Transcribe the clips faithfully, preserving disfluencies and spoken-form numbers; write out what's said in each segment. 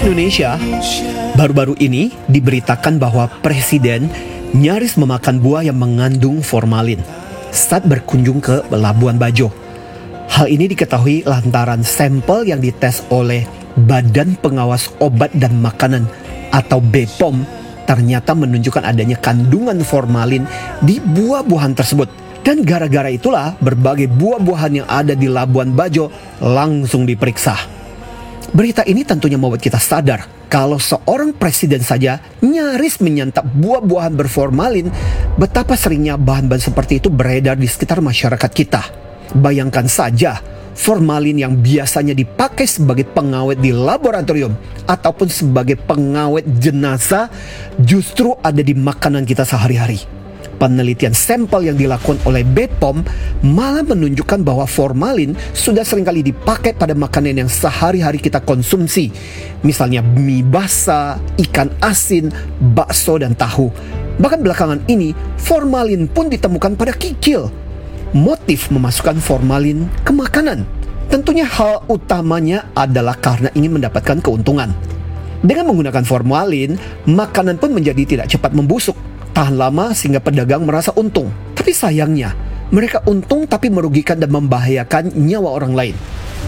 Indonesia, baru-baru ini diberitakan bahwa Presiden nyaris memakan buah yang mengandung formalin saat berkunjung ke Labuan Bajo. Hal ini diketahui lantaran sampel yang dites oleh Badan Pengawas Obat dan Makanan atau B P O M ternyata menunjukkan adanya kandungan formalin di buah-buahan tersebut. Dan gara-gara itulah berbagai buah-buahan yang ada di Labuan Bajo langsung diperiksa. Berita ini tentunya membuat kita sadar kalau seorang presiden saja nyaris menyantap buah-buahan berformalin, betapa seringnya bahan-bahan seperti itu beredar di sekitar masyarakat kita. Bayangkan saja, formalin yang biasanya dipakai sebagai pengawet di laboratorium ataupun sebagai pengawet jenazah justru ada di makanan kita sehari-hari. Penelitian sampel yang dilakukan oleh B P O M malah menunjukkan bahwa formalin sudah seringkali dipakai pada makanan yang sehari-hari kita konsumsi. Misalnya mie basah, ikan asin, bakso, dan tahu. Bahkan belakangan ini, formalin pun ditemukan pada kikil. Motif memasukkan formalin ke makanan tentunya hal utamanya adalah karena ingin mendapatkan keuntungan. Dengan menggunakan formalin, makanan pun menjadi tidak cepat membusuk, tahan lama sehingga pedagang merasa untung. Tapi sayangnya, mereka untung tapi merugikan dan membahayakan nyawa orang lain.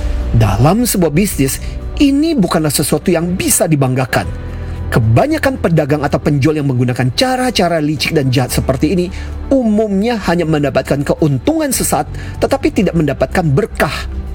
Dalam sebuah bisnis, ini bukanlah sesuatu yang bisa dibanggakan. Kebanyakan pedagang atau penjual yang menggunakan cara-cara licik dan jahat seperti ini umumnya hanya mendapatkan keuntungan sesaat tetapi tidak mendapatkan berkah.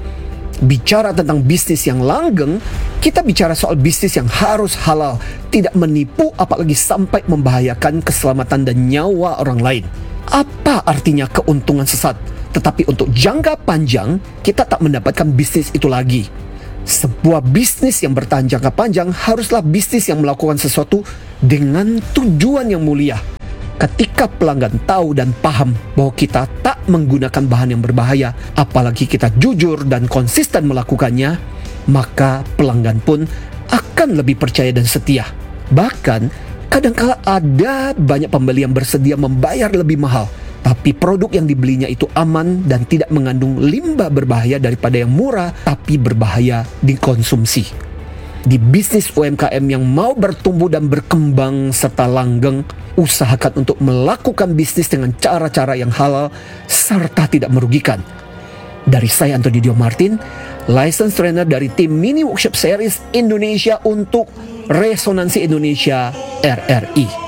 Bicara tentang bisnis yang langgeng, kita bicara soal bisnis yang harus halal, tidak menipu apalagi sampai membahayakan keselamatan dan nyawa orang lain. Apa artinya keuntungan sesaat? Tetapi untuk jangka panjang, kita tak mendapatkan bisnis itu lagi. Sebuah bisnis yang bertahan jangka panjang haruslah bisnis yang melakukan sesuatu dengan tujuan yang mulia. Ketika pelanggan tahu dan paham bahwa kita tak menggunakan bahan yang berbahaya, apalagi kita jujur dan konsisten melakukannya, maka pelanggan pun akan lebih percaya dan setia. Bahkan, kadangkala ada banyak pembeli yang bersedia membayar lebih mahal, tapi produk yang dibelinya itu aman dan tidak mengandung limbah berbahaya daripada yang murah tapi berbahaya dikonsumsi. Di bisnis U M K M yang mau bertumbuh dan berkembang serta langgeng, usahakan untuk melakukan bisnis dengan cara-cara yang halal serta tidak merugikan. Dari saya Antoni Dio Martin, License Trainer dari tim Mini Workshop Series Indonesia untuk Resonansi Indonesia R R I.